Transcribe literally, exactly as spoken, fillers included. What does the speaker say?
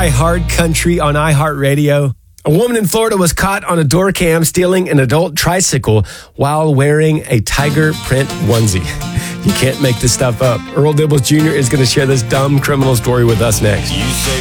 iHeart Country on iHeartRadio. A woman in Florida was caught on a door cam stealing an adult tricycle while wearing a tiger print onesie. You can't make this stuff up. Earl Dibbles Junior is going to share this dumb criminal story with us next. You say